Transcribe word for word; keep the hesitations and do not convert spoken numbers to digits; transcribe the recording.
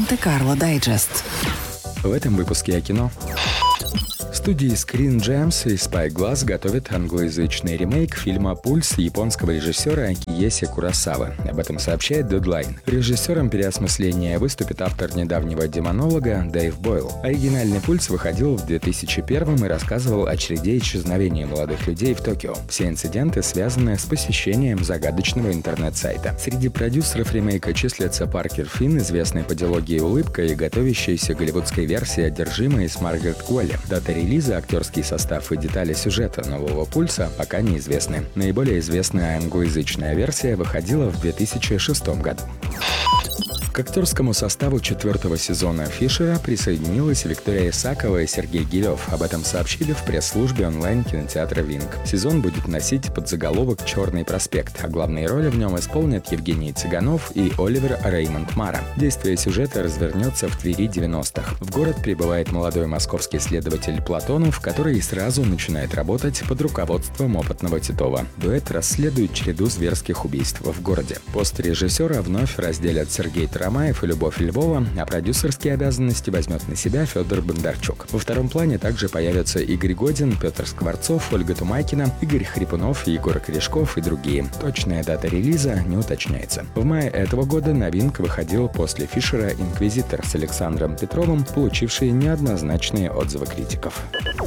Монте-Карло Дайджест. В этом выпуске о кино. Студии Screen Gems и Spyglass готовят англоязычный ремейк фильма «Пульс» японского режиссера Киеси Куросавы. Об этом сообщает Deadline. Режиссером переосмысления выступит автор недавнего демонолога Дэйв Бойл. Оригинальный «Пульс» выходил в две тысячи первом и рассказывал о череде исчезновений молодых людей в Токио. Все инциденты связаны с посещением загадочного интернет-сайта. Среди продюсеров ремейка числятся Паркер Финн, известный по дилогии «Улыбка» и готовящаяся голливудской версии «Одержимые» с Маргарет Куолли. Дата релиза, актерский состав и детали сюжета нового «Пульса» пока неизвестны. Наиболее известная англоязычная версия выходила в две тысячи шестом году. К актерскому составу четвертого сезона «Фишера» присоединилась Виктория Исакова и Сергей Гирев. Об этом сообщили в пресс-службе онлайн-кинотеатра «Винг». Сезон будет носить подзаголовок «Черный проспект», а главные роли в нем исполнят Евгений Цыганов и Оливер Реймонд Мара. Действие сюжета развернется в Твери девяностых. В город прибывает молодой московский следователь Платонов, который сразу начинает работать под руководством опытного Титова. Дуэт расследует череду зверских убийств в городе. Пост режиссера вновь разделят Сергей Тарамаев и Любовь Львова, а продюсерские обязанности возьмет на себя Федор Бондарчук. Во втором плане также появятся Игорь Годин, Петр Скворцов, Ольга Тумакина, Игорь Хрипунов, Егор Корешков и другие. Точная дата релиза не уточняется. В мае этого года на «Винг» выходил после «Фишера» «Инквизитор» с Александром Петровым, получивший неоднозначные отзывы критиков.